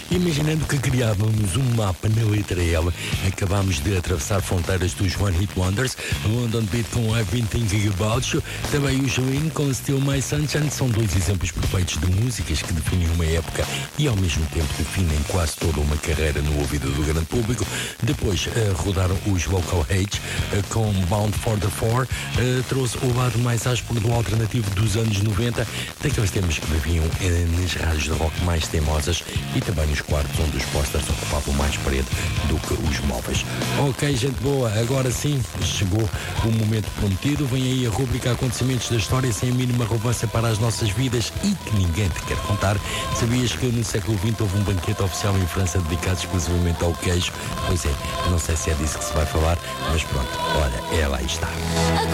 Imaginando que criávamos um mapa na letra L, acabámos de atravessar fronteiras dos One Hit Wonders, London Beat com I've Been Thinking About You, também o Join com Still My Sunshine. São dois exemplos perfeitos de músicas que definem uma época e ao mesmo tempo definem quase toda uma carreira no ouvido do grande público. Depois rodaram os Vocal Age com Bound for the Four, trouxe o lado mais áspero do alternativo dos anos 90, daqueles temas que viviam nas rádios de rock mais teimosas e também nos quartos onde os posters ocupavam mais parede do que os móveis. Ok, gente boa, agora sim chegou o momento prometido. Vem aí a rubrica Acontecimentos da História sem a mínima relevância para as nossas vidas e que ninguém te quer contar. Sabias que no século XX houve um banquete oficial em França dedicado exclusivamente ao queijo? Pois é, não sei se é disso que se vai falar, mas pronto, olha, ela aí está.